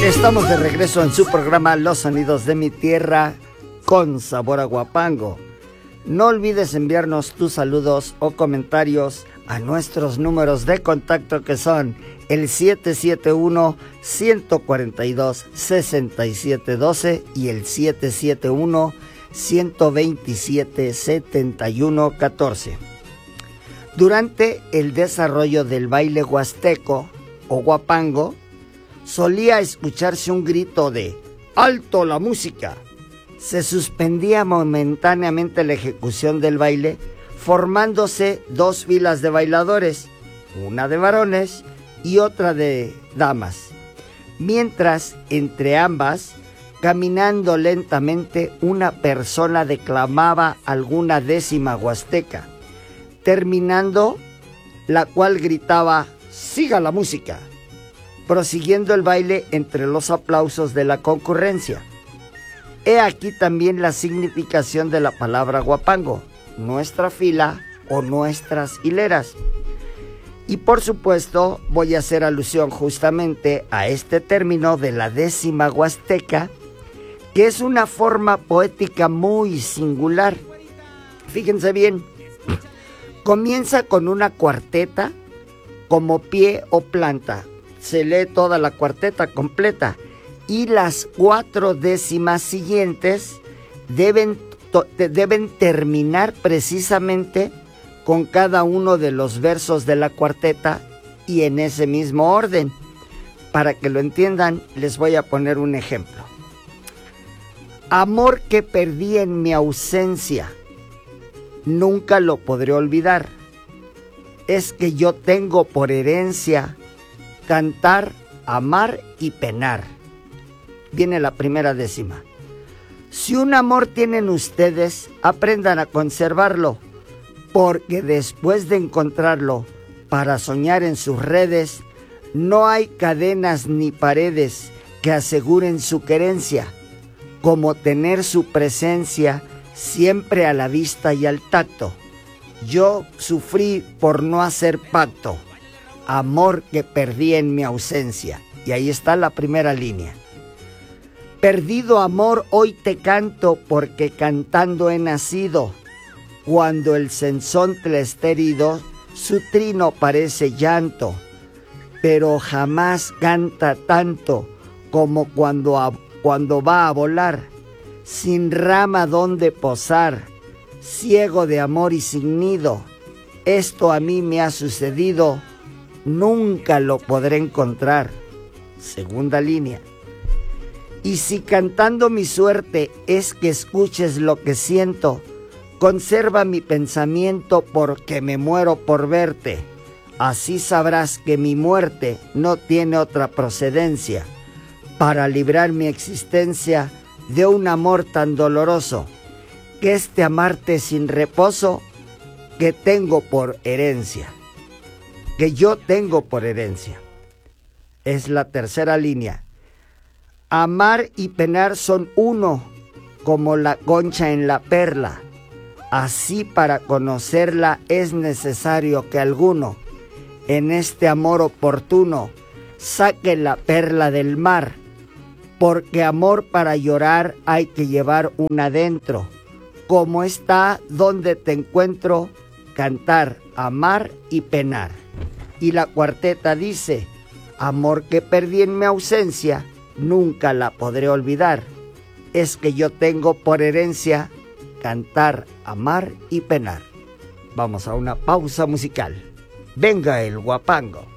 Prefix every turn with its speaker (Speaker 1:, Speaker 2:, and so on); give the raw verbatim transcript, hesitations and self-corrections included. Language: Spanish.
Speaker 1: Estamos de regreso en su programa Los Sonidos de mi Tierra con sabor a guapango. No olvides enviarnos tus saludos o comentarios a nuestros números de contacto que son el siete siete uno, uno cuatro dos, seis siete uno dos y el siete siete uno, uno dos siete, siete uno uno cuatro. Durante el desarrollo del baile huasteco o guapango, solía escucharse un grito de ¡alto la música! Se suspendía momentáneamente la ejecución del baile, formándose dos filas de bailadores, una de varones y otra de damas, mientras entre ambas, caminando lentamente, una persona declamaba alguna décima huasteca, terminando la cual gritaba ¡siga la música!, prosiguiendo el baile entre los aplausos de la concurrencia. He aquí también la significación de la palabra guapango, nuestra fila o nuestras hileras. Y por supuesto voy a hacer alusión justamente a este término de la décima huasteca, que es una forma poética muy singular. Fíjense bien, comienza con una cuarteta como pie o planta. Se lee toda la cuarteta completa y las cuatro décimas siguientes deben, to, deben terminar precisamente con cada uno de los versos de la cuarteta y en ese mismo orden. Para que lo entiendan, les voy a poner un ejemplo. Amor que perdí en mi ausencia, nunca lo podré olvidar. Es que yo tengo por herencia cantar, amar y penar. Viene la primera décima. Si un amor tienen ustedes, aprendan a conservarlo, porque después de encontrarlo para soñar en sus redes, no hay cadenas ni paredes que aseguren su querencia, como tener su presencia siempre a la vista y al tacto. Yo sufrí por no hacer pacto, amor que perdí en mi ausencia. Y ahí está la primera línea. Perdido amor, hoy te canto, porque cantando he nacido. Cuando el sensontle está herido, su trino parece llanto, pero jamás canta tanto como cuando, a, cuando va a volar, sin rama donde posar, ciego de amor y sin nido. Esto a mí me ha sucedido, nunca lo podré encontrar. Segunda línea. Y si cantando mi suerte es que escuches lo que siento, conserva mi pensamiento porque me muero por verte. Así sabrás que mi muerte no tiene otra procedencia para librar mi existencia de un amor tan doloroso, que este amarte sin reposo que tengo por herencia, que yo tengo por herencia. Es la tercera línea. Amar y penar son uno, como la concha en la perla. Así para conocerla es necesario que alguno, en este amor oportuno, saque la perla del mar, porque amor para llorar hay que llevar una adentro, como está donde te encuentro, cantar, amar y penar. Y la cuarteta dice, amor que perdí en mi ausencia, nunca la podré olvidar. Es que yo tengo por herencia cantar, amar y penar. Vamos a una pausa musical. Venga el guapango.